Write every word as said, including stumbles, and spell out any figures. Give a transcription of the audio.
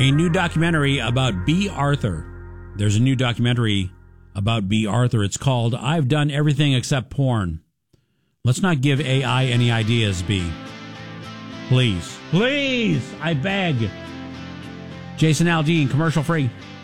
A new documentary about B. Arthur. There's a new documentary about B. Arthur. It's called I've Done Everything Except Porn. Let's not give A I any ideas, B. Please. Please, I beg. Jason Aldean, commercial free.